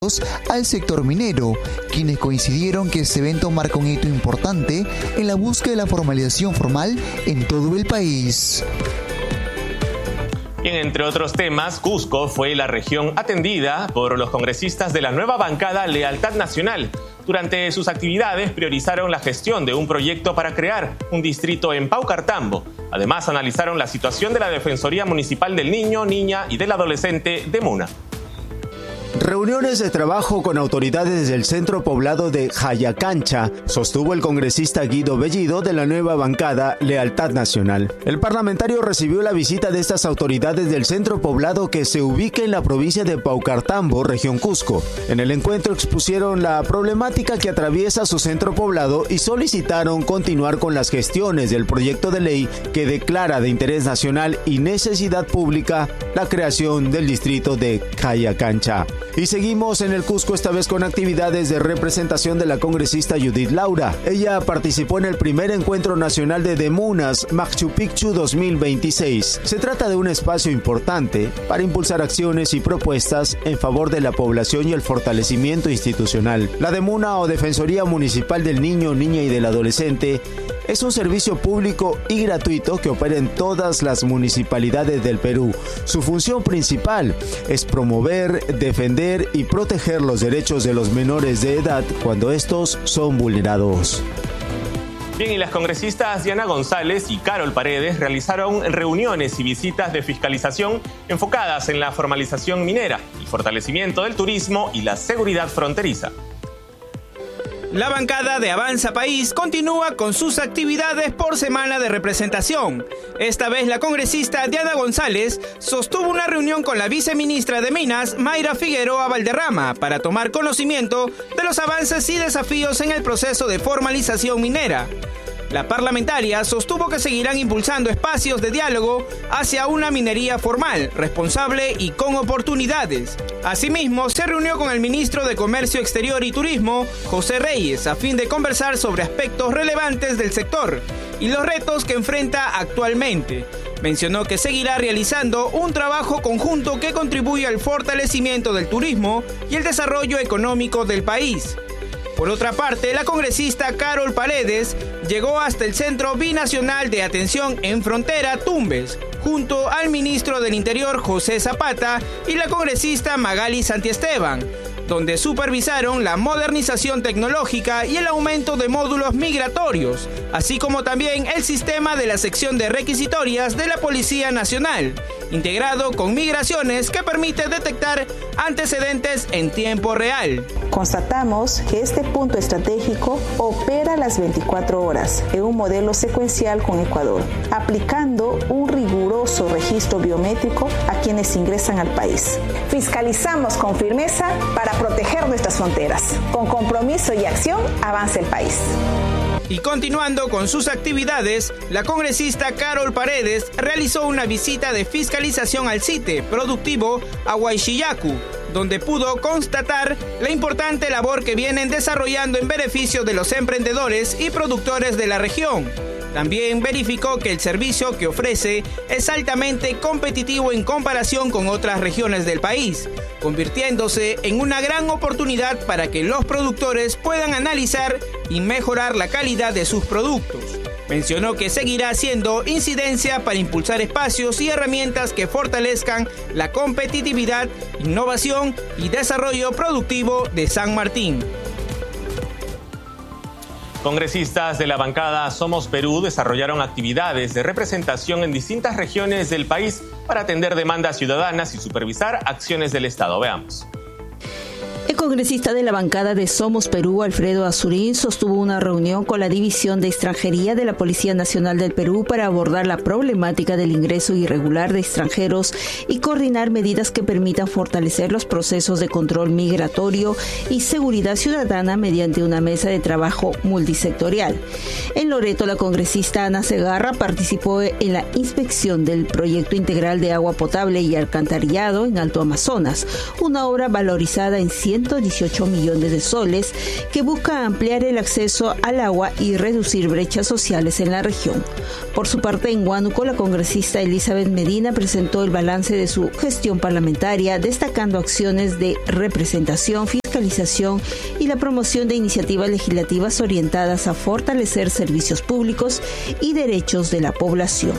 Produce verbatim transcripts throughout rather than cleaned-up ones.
al sector minero, quienes coincidieron que este evento marca un hito importante en la búsqueda de la formalización formal en todo el país. Bien, entre otros temas, Cusco fue la región atendida por los congresistas de la nueva bancada Lealtad Nacional. Durante sus actividades priorizaron la gestión de un proyecto para crear un distrito en Paucartambo. Además, analizaron la situación de la Defensoría Municipal del Niño, Niña y del Adolescente de Muna. Reuniones de trabajo con autoridades del centro poblado de Jayacancha sostuvo el congresista Guido Bellido de la nueva bancada Lealtad Nacional. El parlamentario recibió la visita de estas autoridades del centro poblado que se ubica en la provincia de Paucartambo, región Cusco. En el encuentro expusieron la problemática que atraviesa su centro poblado y solicitaron continuar con las gestiones del proyecto de ley que declara de interés nacional y necesidad pública la creación del distrito de Jayacancha. Y seguimos en el Cusco, esta vez con actividades de representación de la congresista Judith Laura. Ella participó en el primer encuentro nacional de Demunas Machu Picchu dos mil veintiséis. Se trata de un espacio importante para impulsar acciones y propuestas en favor de la población y el fortalecimiento institucional. La Demuna o Defensoría Municipal del Niño, Niña y del Adolescente es un servicio público y gratuito que opera en todas las municipalidades del Perú. Su función principal es promover, defender y proteger los derechos de los menores de edad cuando estos son vulnerados. Bien, y las congresistas Diana González y Carol Paredes realizaron reuniones y visitas de fiscalización enfocadas en la formalización minera, el fortalecimiento del turismo y la seguridad fronteriza. La bancada de Avanza País continúa con sus actividades por semana de representación. Esta vez la congresista Diana González sostuvo una reunión con la viceministra de Minas, Mayra Figueroa Valderrama, para tomar conocimiento de los avances y desafíos en el proceso de formalización minera. La parlamentaria sostuvo que seguirán impulsando espacios de diálogo hacia una minería formal, responsable y con oportunidades. Asimismo, se reunió con el ministro de Comercio Exterior y Turismo, José Reyes, a fin de conversar sobre aspectos relevantes del sector y los retos que enfrenta actualmente. Mencionó que seguirá realizando un trabajo conjunto que contribuye al fortalecimiento del turismo y el desarrollo económico del país. Por otra parte, la congresista Carol Paredes llegó hasta el Centro Binacional de Atención en Frontera, Tumbes, junto al ministro del Interior, José Zapata, y la congresista Magali Santiesteban, donde supervisaron la modernización tecnológica y el aumento de módulos migratorios, así como también el sistema de la sección de requisitorias de la Policía Nacional, integrado con migraciones que permite detectar antecedentes en tiempo real. Constatamos que este punto estratégico opera las veinticuatro horas en un modelo secuencial con Ecuador, aplicando un riguroso registro biométrico a quienes ingresan al país. Fiscalizamos con firmeza para proteger nuestras fronteras. Con compromiso y acción avanza el país. Y continuando con sus actividades, la congresista Carol Paredes realizó una visita de fiscalización al sitio productivo Ahuaychillacu, donde pudo constatar la importante labor que vienen desarrollando en beneficio de los emprendedores y productores de la región. También verificó que el servicio que ofrece es altamente competitivo en comparación con otras regiones del país, convirtiéndose en una gran oportunidad para que los productores puedan analizar y mejorar la calidad de sus productos. Mencionó que seguirá haciendo incidencia para impulsar espacios y herramientas que fortalezcan la competitividad, innovación y desarrollo productivo de San Martín. Congresistas de la bancada Somos Perú desarrollaron actividades de representación en distintas regiones del país para atender demandas ciudadanas y supervisar acciones del Estado. Veamos. El congresista de la bancada de Somos Perú, Alfredo Azurín, sostuvo una reunión con la División de Extranjería de la Policía Nacional del Perú para abordar la problemática del ingreso irregular de extranjeros y coordinar medidas que permitan fortalecer los procesos de control migratorio y seguridad ciudadana mediante una mesa de trabajo multisectorial. En Loreto, la congresista Ana Segarra participó en la inspección del proyecto integral de agua potable y alcantarillado en Alto Amazonas, una obra valorizada en ciento ciento dieciocho millones de soles que busca ampliar el acceso al agua y reducir brechas sociales en la región. Por su parte, en Huánuco, la congresista Elizabeth Medina presentó el balance de su gestión parlamentaria, destacando acciones de representación, fiscalización y la promoción de iniciativas legislativas orientadas a fortalecer servicios públicos y derechos de la población.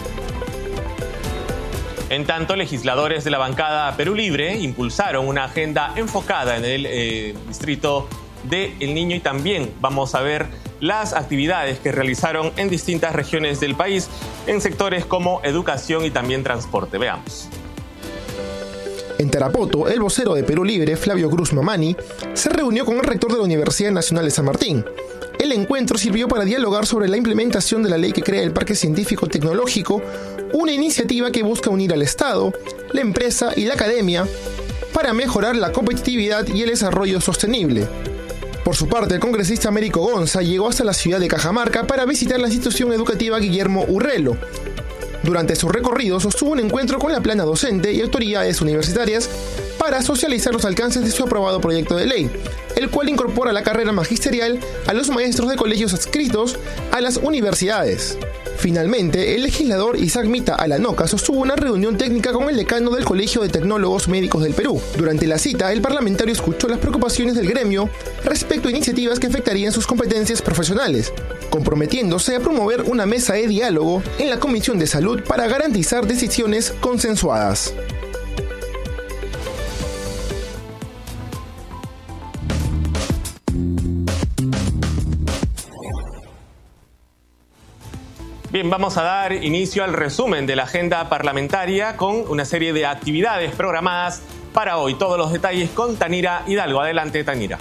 En tanto, legisladores de la bancada Perú Libre impulsaron una agenda enfocada en el eh, distrito de El Niño y también vamos a ver las actividades que realizaron en distintas regiones del país en sectores como educación y también transporte. Veamos. En Tarapoto, el vocero de Perú Libre, Flavio Cruz Mamani, se reunió con el rector de la Universidad Nacional de San Martín. El encuentro sirvió para dialogar sobre la implementación de la ley que crea el Parque Científico Tecnológico, una iniciativa que busca unir al Estado, la empresa y la academia para mejorar la competitividad y el desarrollo sostenible. Por su parte, el congresista Américo Gonza llegó hasta la ciudad de Cajamarca para visitar la institución educativa Guillermo Urrelo. Durante su recorrido sostuvo un encuentro con la plana docente y autoridades universitarias para socializar los alcances de su aprobado proyecto de ley, el cual incorpora la carrera magisterial a los maestros de colegios adscritos a las universidades. Finalmente, el legislador Isaac Mita Alanoca sostuvo una reunión técnica con el decano del Colegio de Tecnólogos Médicos del Perú. Durante la cita, el parlamentario escuchó las preocupaciones del gremio respecto a iniciativas que afectarían sus competencias profesionales, comprometiéndose a promover una mesa de diálogo en la Comisión de Salud para garantizar decisiones consensuadas. Bien, vamos a dar inicio al resumen de la agenda parlamentaria con una serie de actividades programadas para hoy. Todos los detalles con Tanira Hidalgo. Adelante, Tanira.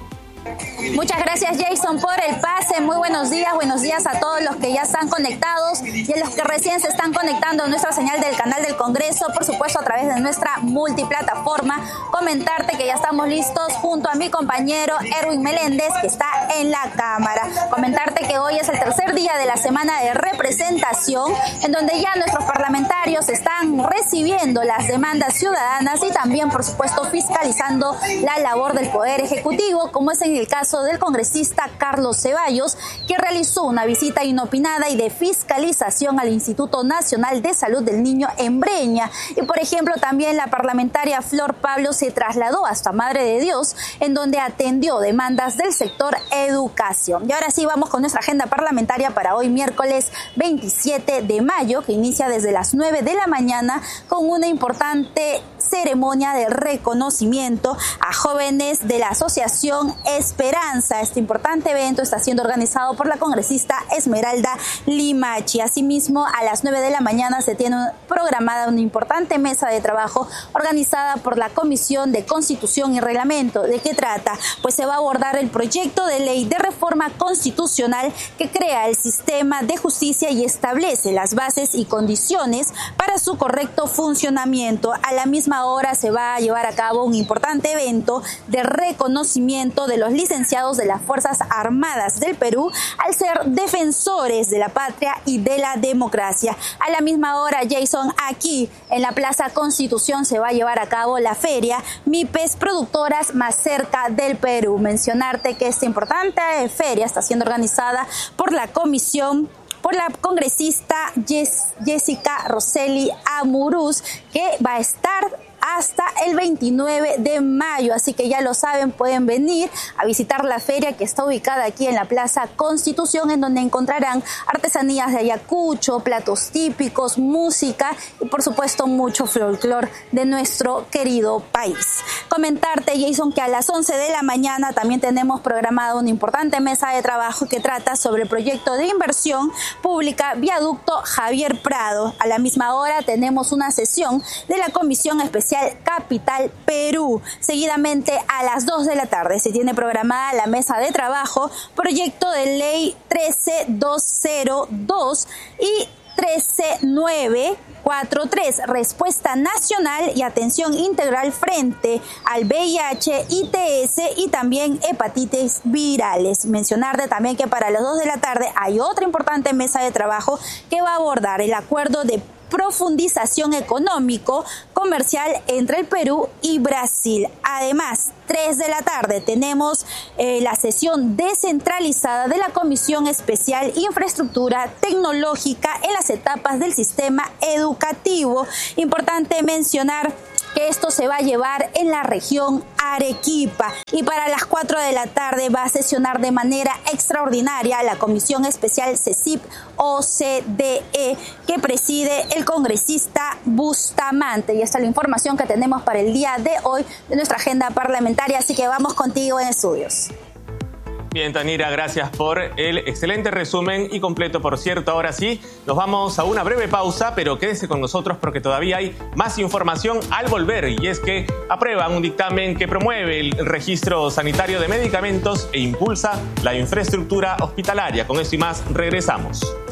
Muchas gracias, Jason, por el pase. Muy buenos días, buenos días a todos los que ya están conectados y a los que recién se están conectando a nuestra señal del canal del Congreso, por supuesto a través de nuestra multiplataforma. Comentarte que ya estamos listos junto a mi compañero Erwin Meléndez, que está en la cámara. Comentarte que hoy es el tercer día de la semana de representación, en donde ya nuestros parlamentarios están recibiendo las demandas ciudadanas y también, por supuesto, fiscalizando la labor del Poder Ejecutivo, como es en el caso del congresista Carlos Ceballos, que realizó una visita inopinada y de fiscalización al Instituto Nacional de Salud del Niño en Breña. Y, por ejemplo, también la parlamentaria Flor Pablo se trasladó hasta Madre de Dios, en donde atendió demandas del sector educación. Y ahora sí, vamos con nuestra agenda parlamentaria para hoy, miércoles veintisiete de mayo, que inicia desde las nueve de la mañana con una importante ceremonia de reconocimiento a jóvenes de la Asociación Esperanza. Este importante evento está siendo organizado por la congresista Esmeralda Limachi. Asimismo, a las nueve de la mañana se tiene programada una importante mesa de trabajo organizada por la Comisión de Constitución y Reglamento. ¿De qué trata? Pues se va a abordar el proyecto de ley de reforma constitucional que crea el sistema de justicia y establece las bases y condiciones para su correcto funcionamiento. A la misma hora se va a llevar a cabo un importante evento de reconocimiento de los licenciados de las Fuerzas Armadas del Perú al ser defensores de la patria y de la democracia. A la misma hora, Jason, aquí en la Plaza Constitución se va a llevar a cabo la feria MIPES Productoras Más Cerca del Perú. Mencionarte que esta importante feria está siendo organizada por la Comisión por la congresista Jessica Roseli Amuruz, que va a estar hasta el veintinueve de mayo, así que ya lo saben, pueden venir a visitar la feria que está ubicada aquí en la Plaza Constitución, en donde encontrarán artesanías de Ayacucho, platos típicos, música y por supuesto mucho folclor de nuestro querido país. Comentarte, Jason, que a las once de la mañana también tenemos programada una importante mesa de trabajo que trata sobre el proyecto de inversión pública Viaducto Javier Prado. A la misma hora tenemos una sesión de la Comisión Especial Capital Perú. Seguidamente, a las dos de la tarde se tiene programada la mesa de trabajo proyecto de ley trece mil doscientos dos y trece mil novecientos cuarenta y tres, respuesta nacional y atención integral frente al V I H, I T S y también hepatitis virales. Mencionarte también que para las dos de la tarde hay otra importante mesa de trabajo que va a abordar el acuerdo de profundización económico comercial entre el Perú y Brasil. Además, tres de la tarde tenemos eh, la sesión descentralizada de la Comisión Especial Infraestructura Tecnológica en las etapas del sistema educativo. Importante mencionar que esto se va a llevar en la región Arequipa. Y para las cuatro de la tarde va a sesionar de manera extraordinaria la Comisión Especial CECIP-O C D E que preside el congresista Bustamante. Y esta es la información que tenemos para el día de hoy de nuestra agenda parlamentaria, así que vamos contigo en estudios. Bien, Tanira, gracias por el excelente resumen y completo, por cierto. Ahora sí, nos vamos a una breve pausa, pero quédese con nosotros porque todavía hay más información al volver. Y es que aprueban un dictamen que promueve el registro sanitario de medicamentos e impulsa la infraestructura hospitalaria. Con esto y más, regresamos.